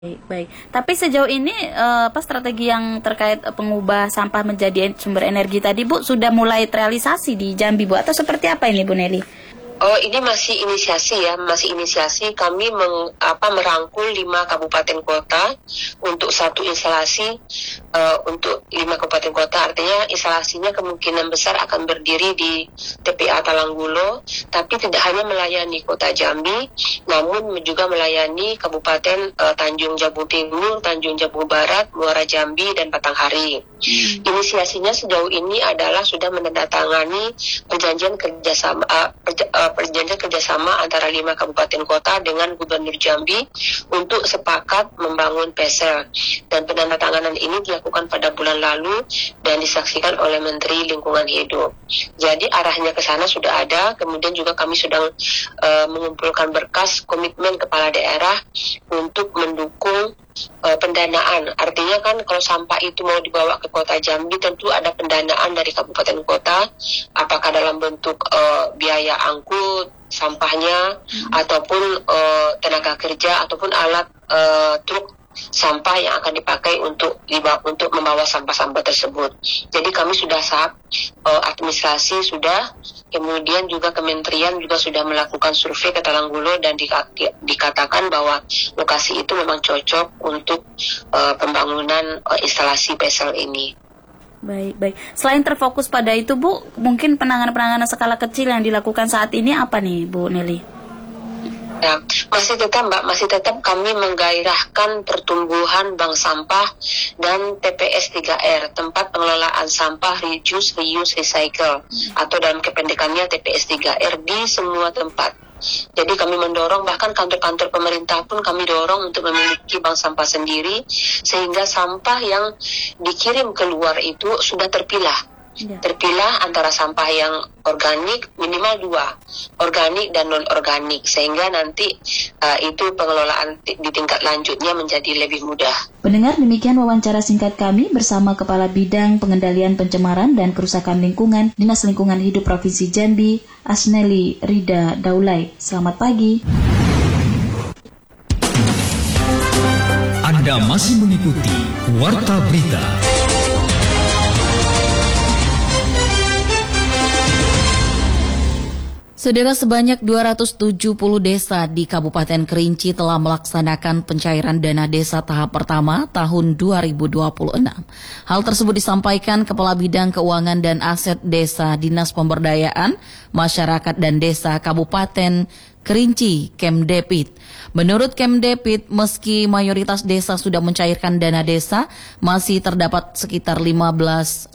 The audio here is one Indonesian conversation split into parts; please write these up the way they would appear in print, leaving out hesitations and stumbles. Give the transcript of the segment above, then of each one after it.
Baik, baik. Tapi sejauh ini apa strategi yang terkait pengubah sampah menjadi sumber energi tadi Bu sudah mulai terrealisasi di Jambi Bu atau seperti apa ini Bu Nelly? Oh, ini masih inisiasi ya, masih inisiasi. Kami merangkul 5 kabupaten kota untuk satu instalasi untuk 5 kabupaten kota. Artinya instalasinya kemungkinan besar akan berdiri di TPA Talanggulo, tapi tidak hanya melayani kota Jambi, namun juga melayani kabupaten Tanjung Jabung Timur, Tanjung Jabung Barat, Muara Jambi, dan Batanghari. Inisiasinya sejauh ini adalah sudah menandatangani perjanjian kerjasama antara 5 kabupaten kota dengan Gubernur Jambi untuk sepakat membangun PESEL, dan penandatanganan ini dilakukan pada bulan lalu dan disaksikan oleh Menteri Lingkungan Hidup. Jadi arahnya ke sana sudah ada. Kemudian juga kami sedang mengumpulkan berkas komitmen kepala daerah untuk mendukung pendanaan. Artinya kan kalau sampah itu mau dibawa ke kota Jambi tentu ada pendanaan dari kabupaten kota, apakah dalam bentuk biaya angkut sampahnya ataupun tenaga kerja ataupun alat truk sampah yang akan dipakai untuk membawa sampah-sampah tersebut. Jadi kami sudah administrasi sudah, kemudian juga kementerian juga sudah melakukan survei ke Talanggulo dan dikatakan bahwa lokasi itu memang cocok untuk pembangunan instalasi PESEL ini. Baik, baik. Selain terfokus pada itu Bu, mungkin penanganan skala kecil yang dilakukan saat ini apa nih Bu Nelly? Ya, masih tetap kami menggairahkan pertumbuhan bank sampah dan TPS 3R, tempat pengelolaan sampah reduce, reuse, recycle, atau dalam kependekannya TPS 3R di semua tempat. Jadi kami mendorong, bahkan kantor-kantor pemerintah pun kami dorong untuk memiliki bank sampah sendiri, sehingga sampah yang dikirim keluar itu sudah terpilah antara sampah yang organik minimal 2, organik dan non-organik, sehingga nanti itu pengelolaan di tingkat lanjutnya menjadi lebih mudah. Pendengar, demikian wawancara singkat kami bersama Kepala Bidang Pengendalian Pencemaran dan Kerusakan Lingkungan Dinas Lingkungan Hidup Provinsi Jambi, Asneli Rida Daulay. Selamat pagi. Anda masih mengikuti Warta Berita. Saudara, sebanyak 270 desa di Kabupaten Kerinci telah melaksanakan pencairan dana desa tahap pertama tahun 2026. Hal tersebut disampaikan Kepala Bidang Keuangan dan Aset Desa Dinas Pemberdayaan Masyarakat dan Desa Kabupaten Kerinci, Kemdepit. Menurut Kemdepit, meski mayoritas desa sudah mencairkan dana desa, masih terdapat sekitar 5%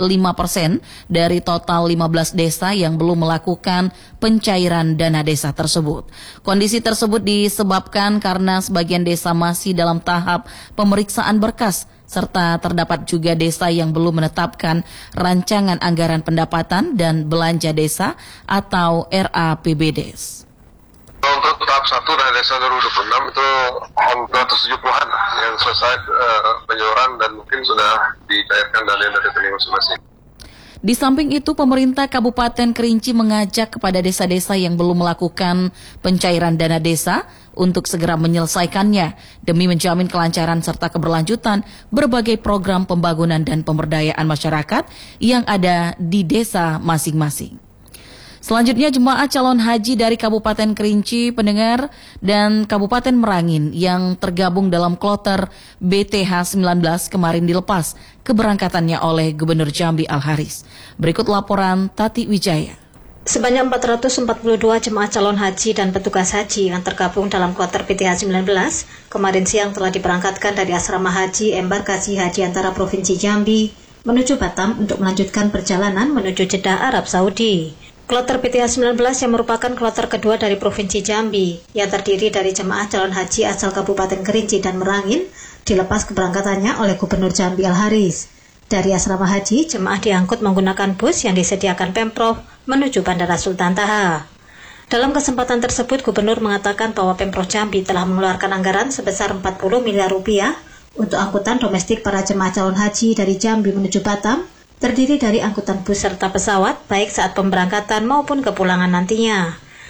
dari total 15 desa yang belum melakukan pencairan dana desa tersebut. Kondisi tersebut disebabkan karena sebagian desa masih dalam tahap pemeriksaan berkas, serta terdapat juga desa yang belum menetapkan rancangan anggaran pendapatan dan belanja desa atau RAPBDes. Untuk tahap 1 dari desa 2026 itu hampir 270-an yang selesai penyaluran dan mungkin sudah dicairkan dana dari rekening masing-masing. Di samping itu, pemerintah Kabupaten Kerinci mengajak kepada desa-desa yang belum melakukan pencairan dana desa untuk segera menyelesaikannya demi menjamin kelancaran serta keberlanjutan berbagai program pembangunan dan pemberdayaan masyarakat yang ada di desa masing-masing. Selanjutnya, jemaah calon haji dari Kabupaten Kerinci, pendengar, dan Kabupaten Merangin yang tergabung dalam kloter BTH 19 kemarin dilepas keberangkatannya oleh Gubernur Jambi Al-Haris. Berikut laporan Tati Wijaya. Sebanyak 442 jemaah calon haji dan petugas haji yang tergabung dalam kloter BTH 19 kemarin siang telah diberangkatkan dari asrama haji embarkasi haji antara Provinsi Jambi menuju Batam untuk melanjutkan perjalanan menuju Jeddah, Arab Saudi. Kloter BTH 19 yang merupakan kloter kedua dari Provinsi Jambi yang terdiri dari jemaah calon haji asal Kabupaten Kerinci dan Merangin dilepas keberangkatannya oleh Gubernur Jambi Al-Haris. Dari asrama haji, jemaah diangkut menggunakan bus yang disediakan Pemprov menuju Bandara Sultan Taha. Dalam kesempatan tersebut, Gubernur mengatakan bahwa Pemprov Jambi telah mengeluarkan anggaran sebesar 40 miliar rupiah untuk angkutan domestik para jemaah calon haji dari Jambi menuju Batam, terdiri dari angkutan bus serta pesawat, baik saat pemberangkatan maupun kepulangan nantinya.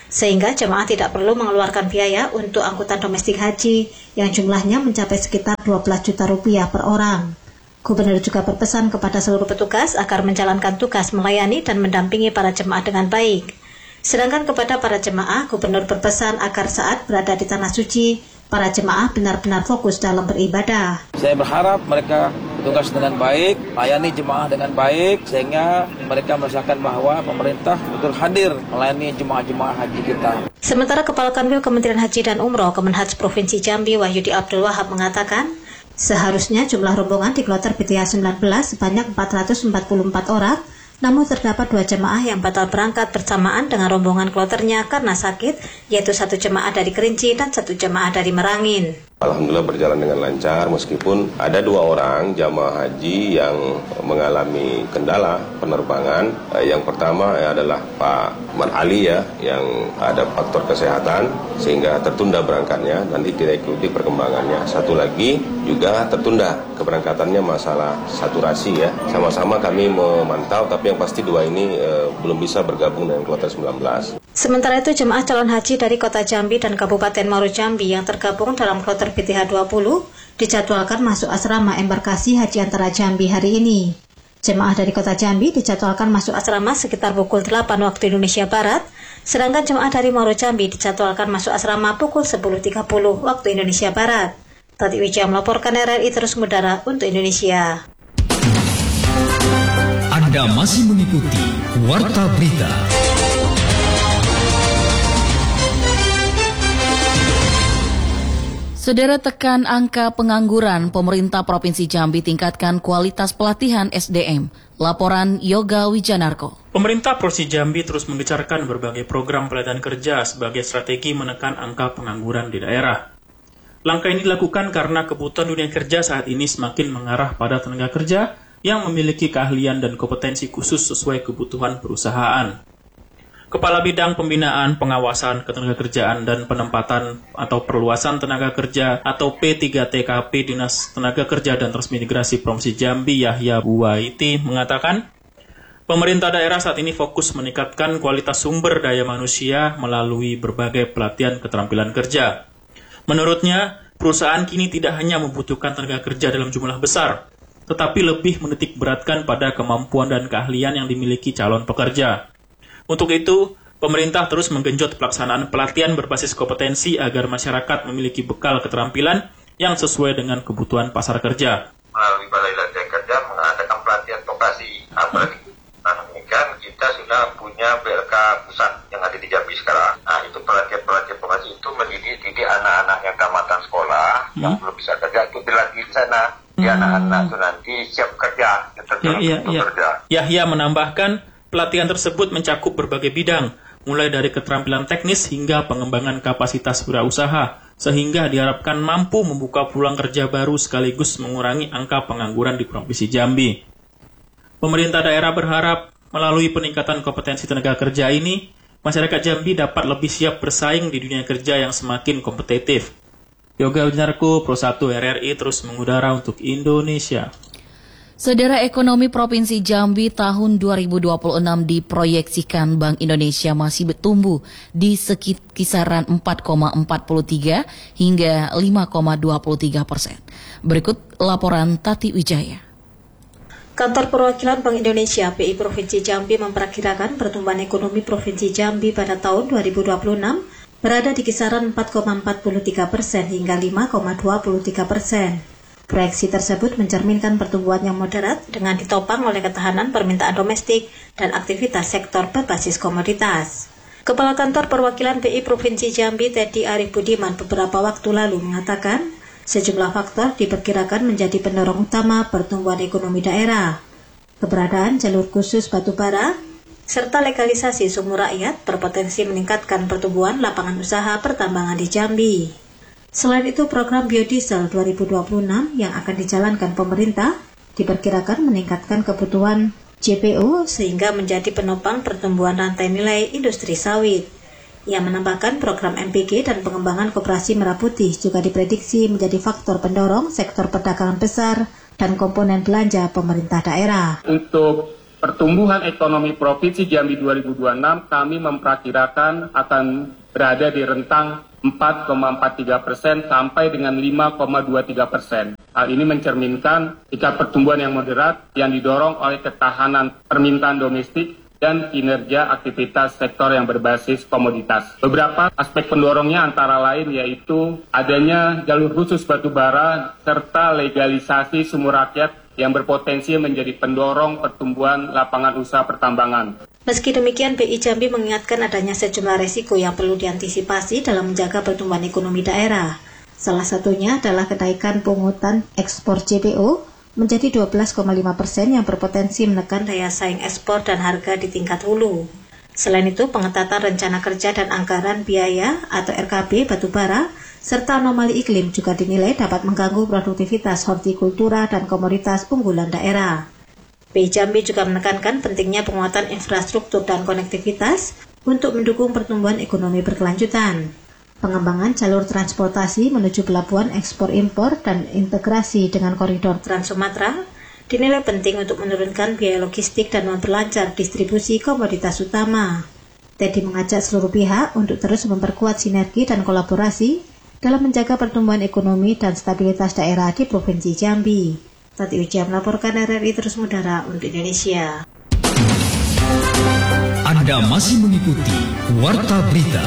sehingga jemaah tidak perlu mengeluarkan biaya untuk angkutan domestik haji yang jumlahnya mencapai sekitar 12 juta rupiah per orang. Gubernur juga berpesan kepada seluruh petugas agar menjalankan tugas melayani dan mendampingi para jemaah dengan baik. Sedangkan kepada para jemaah, Gubernur berpesan agar saat berada di Tanah Suci, para jemaah benar-benar fokus dalam beribadah. Saya berharap mereka tugas dengan baik, layani jemaah dengan baik, sehingga mereka merasakan bahwa pemerintah betul hadir melayani jemaah-jemaah haji kita. Sementara Kepala Kanwil Kementerian Haji dan Umroh Kemenhaj Provinsi Jambi Wahyudi Abdul Wahab mengatakan, seharusnya jumlah rombongan di kloter PTH 19 sebanyak 444 orang, namun terdapat 2 jemaah yang batal berangkat bersamaan dengan rombongan kloternya karena sakit, yaitu 1 jemaah dari Kerinci dan 1 jemaah dari Merangin. Alhamdulillah berjalan dengan lancar meskipun ada 2 orang jamaah haji yang mengalami kendala penerbangan. Yang pertama adalah Pak Man Ali yang ada faktor kesehatan sehingga tertunda berangkatnya, nanti tidak ikuti perkembangannya. Satu lagi juga tertunda keberangkatannya masalah saturasi Sama-sama kami memantau, tapi yang pasti 2 ini belum bisa bergabung dengan kloter 19. Sementara itu jemaah calon haji dari Kota Jambi dan Kabupaten Muaro Jambi yang tergabung dalam kloter PTH 20 dijadwalkan masuk asrama embarkasi Haji Antara Jambi hari ini. Jemaah dari Kota Jambi dijadwalkan masuk asrama sekitar pukul 8 waktu Indonesia Barat, sedangkan jemaah dari Muaro Jambi dijadwalkan masuk asrama pukul 10.30 waktu Indonesia Barat. Tati Wijaya melaporkan RRI terus mengudara untuk Indonesia. Anda masih mengikuti Warta Berita. Saudara, tekan angka pengangguran, pemerintah Provinsi Jambi tingkatkan kualitas pelatihan SDM. Laporan Yoga Wijanarko. Pemerintah Provinsi Jambi terus menggencarkan berbagai program pelatihan kerja sebagai strategi menekan angka pengangguran di daerah. Langkah ini dilakukan karena kebutuhan dunia kerja saat ini semakin mengarah pada tenaga kerja yang memiliki keahlian dan kompetensi khusus sesuai kebutuhan perusahaan. Kepala Bidang Pembinaan, Pengawasan Ketenagakerjaan dan Penempatan atau Perluasan Tenaga Kerja atau P3TKP Dinas Tenaga Kerja dan Transmigrasi Provinsi Jambi Yahya Buwaiti mengatakan, pemerintah daerah saat ini fokus meningkatkan kualitas sumber daya manusia melalui berbagai pelatihan keterampilan kerja. Menurutnya, perusahaan kini tidak hanya membutuhkan tenaga kerja dalam jumlah besar, tetapi lebih menitik beratkan pada kemampuan dan keahlian yang dimiliki calon pekerja. Untuk itu, pemerintah terus menggenjot pelaksanaan pelatihan berbasis kompetensi agar masyarakat memiliki bekal keterampilan yang sesuai dengan kebutuhan pasar kerja. Melalui Balai Latihan Kerja mengadakan pelatihan vokasi. Apalagi demikian kita sudah punya BLK pusat yang ada di Jambi sekarang. Nah, itu pelatihan vokasi itu mendidik anak-anak yang tamatan sekolah yang belum bisa kerja itu dilatih di sana. Anak-anak itu nanti siap kerja, kerja. Yahya menambahkan, pelatihan tersebut mencakup berbagai bidang, mulai dari keterampilan teknis hingga pengembangan kapasitas wirausaha, sehingga diharapkan mampu membuka peluang kerja baru sekaligus mengurangi angka pengangguran di Provinsi Jambi. Pemerintah daerah berharap melalui peningkatan kompetensi tenaga kerja ini, masyarakat Jambi dapat lebih siap bersaing di dunia kerja yang semakin kompetitif. Yoga Wijanarko, Pro 1 RRI terus mengudara untuk Indonesia. Saudara, ekonomi Provinsi Jambi tahun 2026 diproyeksikan Bank Indonesia masih bertumbuh di kisaran 4,43 hingga 5,23%. Berikut laporan Tati Wijaya. Kantor Perwakilan Bank Indonesia BI Provinsi Jambi memperkirakan pertumbuhan ekonomi Provinsi Jambi pada tahun 2026 berada di kisaran 4,43% hingga 5,23%. Proyeksi tersebut mencerminkan pertumbuhan yang moderat dengan ditopang oleh ketahanan permintaan domestik dan aktivitas sektor berbasis komoditas. Kepala Kantor Perwakilan BI Provinsi Jambi Teddy Arif Budiman beberapa waktu lalu mengatakan, sejumlah faktor diperkirakan menjadi pendorong utama pertumbuhan ekonomi daerah. Keberadaan jalur khusus batubara, serta legalisasi sumur rakyat berpotensi meningkatkan pertumbuhan lapangan usaha pertambangan di Jambi. Selain itu, program biodiesel 2026 yang akan dijalankan pemerintah diperkirakan meningkatkan kebutuhan JPO sehingga menjadi penopang pertumbuhan rantai nilai industri sawit. Ia menambahkan program MPG dan pengembangan koperasi merah putih juga diprediksi menjadi faktor pendorong sektor perdagangan besar dan komponen belanja pemerintah daerah. Untuk pertumbuhan ekonomi Provinsi Jambi 2026 kami memperkirakan akan berada di rentang 4,43% sampai dengan 5,23%. Hal ini mencerminkan tingkat pertumbuhan yang moderat yang didorong oleh ketahanan permintaan domestik dan kinerja aktivitas sektor yang berbasis komoditas. Beberapa aspek pendorongnya antara lain yaitu adanya jalur khusus batubara serta legalisasi sumur rakyat yang berpotensi menjadi pendorong pertumbuhan lapangan usaha pertambangan. Meski demikian, BI Jambi mengingatkan adanya sejumlah resiko yang perlu diantisipasi dalam menjaga pertumbuhan ekonomi daerah. Salah satunya adalah kenaikan pungutan ekspor CPO menjadi 12,5% yang berpotensi menekan daya saing ekspor dan harga di tingkat hulu. Selain itu, pengetatan rencana kerja dan anggaran biaya atau RKB batubara serta anomali iklim juga dinilai dapat mengganggu produktivitas hortikultura dan komoditas unggulan daerah. BI Jambi juga menekankan pentingnya penguatan infrastruktur dan konektivitas untuk mendukung pertumbuhan ekonomi berkelanjutan. Pengembangan jalur transportasi menuju pelabuhan ekspor-impor dan integrasi dengan koridor Trans Sumatera dinilai penting untuk menurunkan biaya logistik dan memperlancar distribusi komoditas utama. Teddy mengajak seluruh pihak untuk terus memperkuat sinergi dan kolaborasi dalam menjaga pertumbuhan ekonomi dan stabilitas daerah di Provinsi Jambi. Tati Ujia melaporkan RRI Terus Mudara untuk Indonesia. Anda masih mengikuti Warta Berita.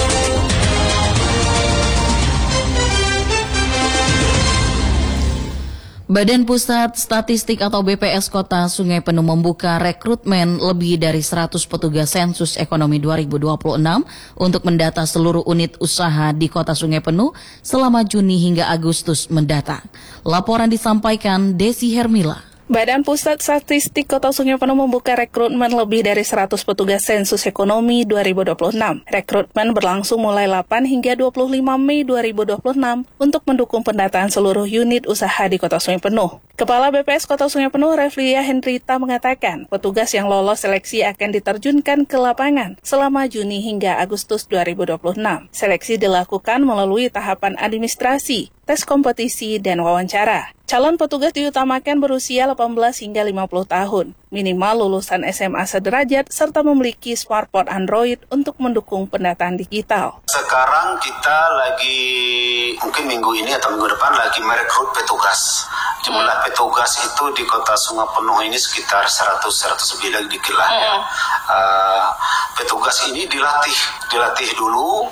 Badan Pusat Statistik atau BPS Kota Sungai Penuh membuka rekrutmen lebih dari 100 petugas sensus ekonomi 2026 untuk mendata seluruh unit usaha di Kota Sungai Penuh selama Juni hingga Agustus mendatang. Laporan disampaikan Desi Hermila. Badan Pusat Statistik Kota Sungai Penuh membuka rekrutmen lebih dari 100 petugas sensus ekonomi 2026. Rekrutmen berlangsung mulai 8 hingga 25 Mei 2026 untuk mendukung pendataan seluruh unit usaha di Kota Sungai Penuh. Kepala BPS Kota Sungai Penuh, Reflia Hendrita, mengatakan petugas yang lolos seleksi akan diterjunkan ke lapangan selama Juni hingga Agustus 2026. Seleksi dilakukan melalui tahapan administrasi, tes kompetisi, dan wawancara. Calon petugas diutamakan berusia 18 hingga 50 tahun, minimal lulusan SMA sederajat, serta memiliki smartphone Android untuk mendukung pendataan digital. Sekarang kita lagi, mungkin minggu ini atau minggu depan lagi merekrut petugas. Jumlah petugas itu di Kota Sungai Penuh ini sekitar 100-109 dikit lah ya. Petugas ini dilatih dulu,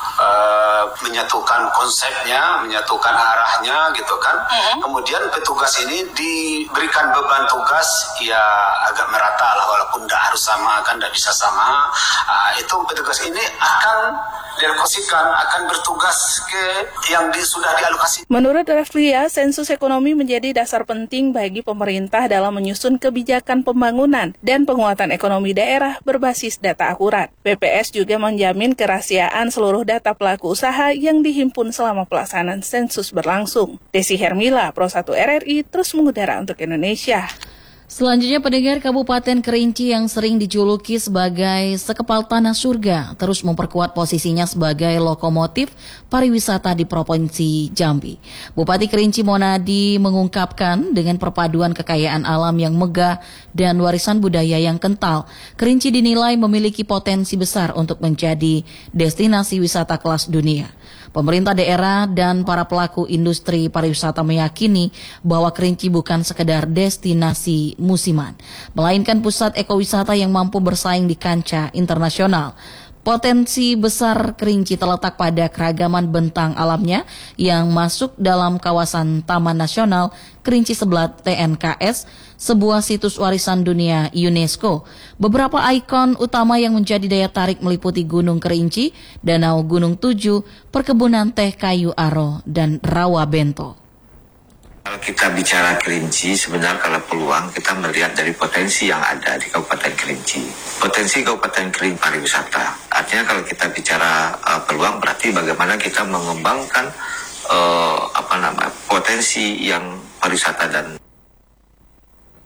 menyatukan konsepnya, menyatukan arahnya gitu kan. Kemudian petugas ini diberikan beban tugas ya agak merata lah, walaupun tidak harus sama, kan tidak bisa sama. Itu petugas ini akan dialokasikan, akan bertugas ke yang sudah dialokasi. Menurut Reflia, sensus ekonomi menjadi dasar penting bagi pemerintah dalam menyusun kebijakan pembangunan dan penguatan ekonomi daerah berbasis data akurat. BPS juga menjamin kerahasiaan seluruh data pelaku usaha yang dihimpun selama pelaksanaan sensus berlangsung. Desi Hermila, Pro 1 RRI, terus mengudara untuk Indonesia. Selanjutnya, pendengar, Kabupaten Kerinci yang sering dijuluki sebagai sekepal tanah surga terus memperkuat posisinya sebagai lokomotif pariwisata di Provinsi Jambi. Bupati Kerinci Monadi mengungkapkan dengan perpaduan kekayaan alam yang megah dan warisan budaya yang kental, Kerinci dinilai memiliki potensi besar untuk menjadi destinasi wisata kelas dunia. Pemerintah daerah dan para pelaku industri pariwisata meyakini bahwa Kerinci bukan sekedar destinasi musiman, melainkan pusat ekowisata yang mampu bersaing di kancah internasional. Potensi besar Kerinci terletak pada keragaman bentang alamnya yang masuk dalam kawasan Taman Nasional Kerinci Seblat TNKS, sebuah situs warisan dunia UNESCO. Beberapa ikon utama yang menjadi daya tarik meliputi Gunung Kerinci, Danau Gunung Tujuh, perkebunan teh kayu aro, dan rawa bento. Kalau kita bicara Kerinci, sebenarnya kalau peluang kita melihat dari potensi yang ada di Kabupaten Kerinci. Potensi Kabupaten Kerinci pariwisata. Artinya kalau kita bicara peluang, berarti bagaimana kita mengembangkan potensi yang pariwisata dan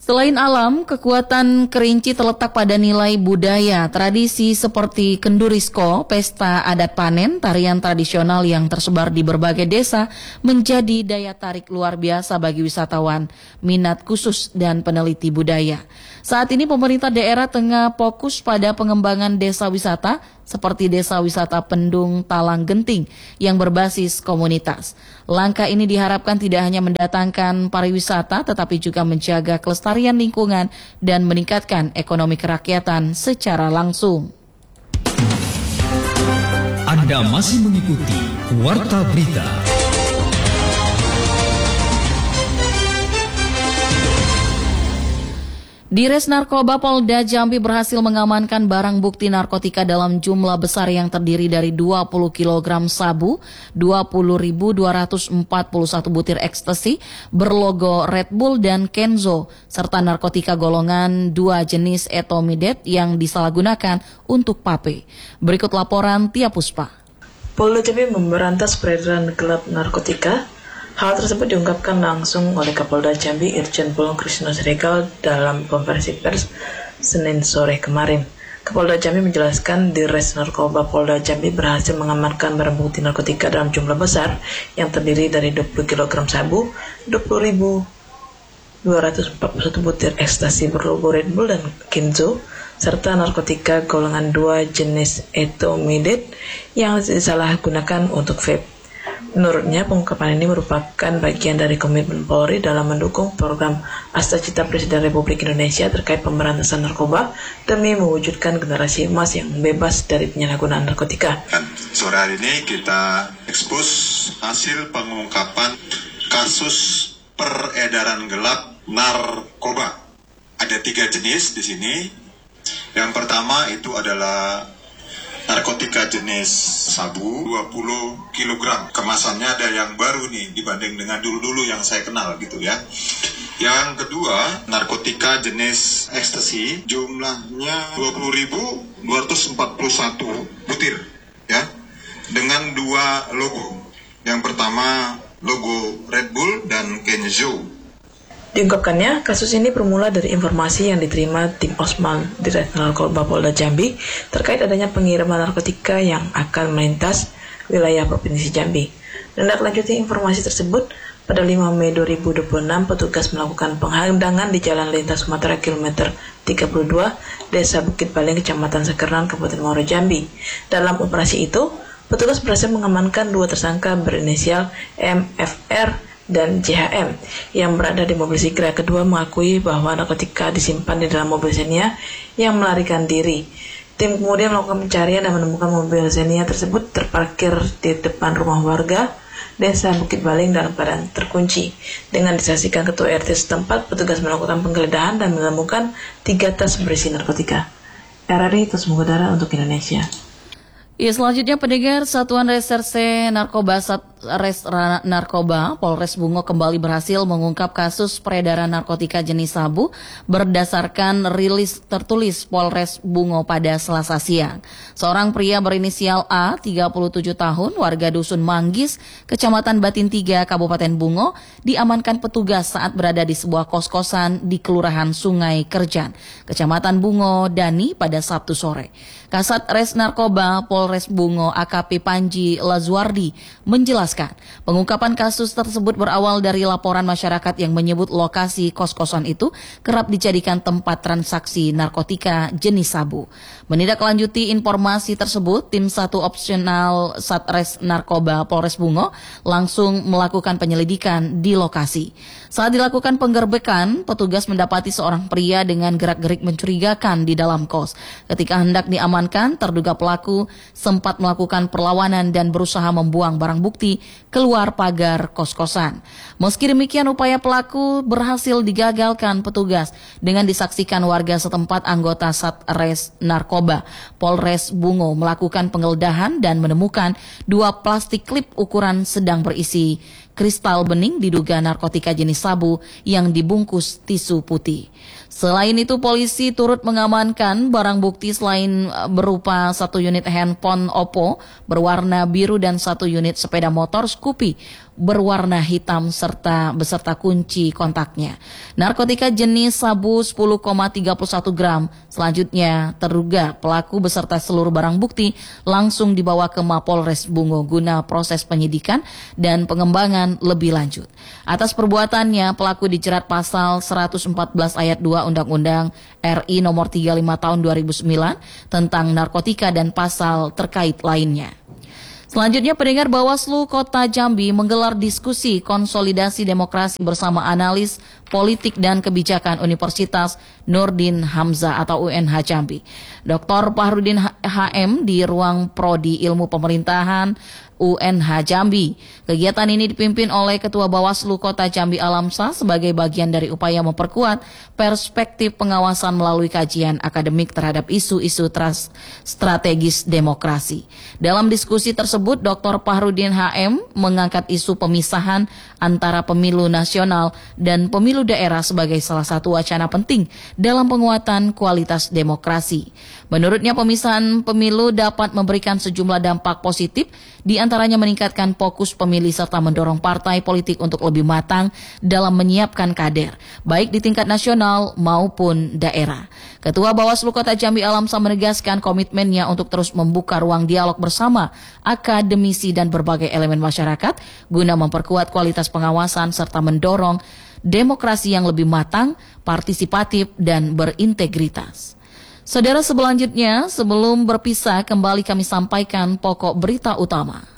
Selain alam, kekuatan Kerinci terletak pada nilai budaya, tradisi seperti kendurisko, pesta adat panen, tarian tradisional yang tersebar di berbagai desa menjadi daya tarik luar biasa bagi wisatawan, minat khusus dan peneliti budaya. Saat ini pemerintah daerah tengah fokus pada pengembangan desa wisata seperti desa wisata Pendung Talang Genting yang berbasis komunitas. Langkah ini diharapkan tidak hanya mendatangkan pariwisata tetapi juga menjaga kelestarian lingkungan dan meningkatkan ekonomi kerakyatan secara langsung. Anda masih mengikuti Warta Berita. Dires Narkoba Polda Jambi berhasil mengamankan barang bukti narkotika dalam jumlah besar yang terdiri dari 20 kg sabu, 20.241 butir ekstasi berlogo Red Bull dan Kenzo, serta narkotika golongan 2 jenis etomidet yang disalahgunakan untuk pape. Berikut laporan Tia Puspa. Polda Jambi memberantas peredaran gelap narkotika. Hal tersebut diungkapkan langsung oleh Kapolda Jambi Irjen Pol Krisno Siregar dalam konferensi pers Senin sore kemarin. Kapolda Jambi menjelaskan Dires Narkoba Polda Jambi berhasil mengamankan barang bukti narkotika dalam jumlah besar yang terdiri dari 20 kg sabu, 20.241 butir ekstasi berlogo Red Bull dan Kenzo, serta narkotika golongan 2 jenis etomidet yang disalahgunakan untuk vape. Menurutnya, pengungkapan ini merupakan bagian dari komitmen Polri dalam mendukung program Astacita Presiden Republik Indonesia terkait pemberantasan narkoba demi mewujudkan generasi emas yang bebas dari penyalahgunaan narkotika. Sore hari ini kita ekspos hasil pengungkapan kasus peredaran gelap narkoba. Ada 3 jenis di sini. Yang pertama itu adalah narkotika jenis sabu 20 kg. Kemasannya ada yang baru nih dibanding dengan dulu-dulu yang saya kenal gitu ya. Yang kedua, narkotika jenis ekstasi jumlahnya 20.241 butir ya. Dengan 2 logo. Yang pertama logo Red Bull dan Kenzo. Diungkapkannya, kasus ini bermula dari informasi yang diterima tim Osman Dires Narkoba Polda Jambi terkait adanya pengiriman narkotika yang akan melintas wilayah Provinsi Jambi. Menindaklanjuti informasi tersebut, pada 5 Mei 2026, petugas melakukan penghadangan di Jalan Lintas Sumatera kilometer 32, Desa Bukit Baling, Kecamatan Sekernan, Kabupaten Muaro Jambi. Dalam operasi itu, petugas berhasil mengamankan 2 tersangka berinisial MFR dan JHM yang berada di mobil Sigra. Kedua mengakui bahwa narkotika disimpan di dalam mobil Xenia yang melarikan diri. Tim kemudian melakukan pencarian dan menemukan mobil Xenia tersebut terparkir di depan rumah warga Desa Bukit Baling dalam keadaan terkunci. Dengan disaksikan Ketua RT setempat, petugas melakukan penggeledahan dan menemukan 3 tas berisi narkotika. RRI terus mengudara untuk Indonesia. Ya, selanjutnya pendengar, Satuan Reserse Narkoba Satres Narkoba Polres Bungo kembali berhasil mengungkap kasus peredaran narkotika jenis sabu berdasarkan rilis tertulis Polres Bungo pada Selasa siang. Seorang pria berinisial A, 37 tahun, warga Dusun Manggis, Kecamatan Batin 3, Kabupaten Bungo, diamankan petugas saat berada di sebuah kos-kosan di Kelurahan Sungai Kerjan, Kecamatan Bungo, Dani pada Sabtu sore. Kasat Res Narkoba Polres Bungo AKP Panji Lazuardi menjelaskan pengungkapan kasus tersebut berawal dari laporan masyarakat yang menyebut lokasi kos-kosan itu kerap dijadikan tempat transaksi narkotika jenis sabu. Menindaklanjuti informasi tersebut, tim 1 opsional Satres Narkoba Polres Bungo langsung melakukan penyelidikan di lokasi. Saat dilakukan penggerbekan, petugas mendapati seorang pria dengan gerak-gerik mencurigakan di dalam kos. Ketika hendak diamankan, terduga pelaku sempat melakukan perlawanan dan berusaha membuang barang bukti keluar pagar kos-kosan. Meski demikian, upaya pelaku berhasil digagalkan petugas dengan disaksikan warga setempat. Anggota Satres Narkoba Polres Bungo melakukan penggeledahan dan menemukan 2 plastik klip ukuran sedang berisi kristal bening diduga narkotika jenis sabu yang dibungkus tisu putih. Selain itu, polisi turut mengamankan barang bukti selain berupa 1 unit handphone Oppo berwarna biru dan 1 unit sepeda motor Scoopy berwarna hitam serta beserta kunci kontaknya. Narkotika jenis sabu 10,31 gram. Selanjutnya terduga pelaku beserta seluruh barang bukti langsung dibawa ke Mapolres Bungo guna proses penyidikan dan pengembangan lebih lanjut. Atas perbuatannya pelaku dijerat pasal 114 ayat 2 Undang-Undang RI nomor 35 tahun 2009 tentang narkotika dan pasal terkait lainnya. Selanjutnya, pendengar, Bawaslu Kota Jambi menggelar diskusi konsolidasi demokrasi bersama analis politik dan kebijakan Universitas Nurdin Hamzah atau UNH Jambi. Dr. Fahrudin HM di ruang Prodi Ilmu Pemerintahan UNH Jambi. Kegiatan ini dipimpin oleh Ketua Bawaslu Kota Jambi Alamsa sebagai bagian dari upaya memperkuat perspektif pengawasan melalui kajian akademik terhadap isu-isu strategis demokrasi. Dalam diskusi tersebut, Dr. Fahrudin HM mengangkat isu pemisahan antara pemilu nasional dan pemilu daerah sebagai salah satu wacana penting dalam penguatan kualitas demokrasi. Menurutnya, pemisahan pemilu dapat memberikan sejumlah dampak positif, di antaranya meningkatkan fokus pemilih serta mendorong partai politik untuk lebih matang dalam menyiapkan kader, baik di tingkat nasional maupun daerah. Ketua Bawaslu Kota Jambi Alamsa menegaskan komitmennya untuk terus membuka ruang dialog bersama akademisi dan berbagai elemen masyarakat guna memperkuat kualitas pengawasan serta mendorong demokrasi yang lebih matang, partisipatif, dan berintegritas. Saudara, selanjutnya sebelum berpisah kembali kami sampaikan pokok berita utama.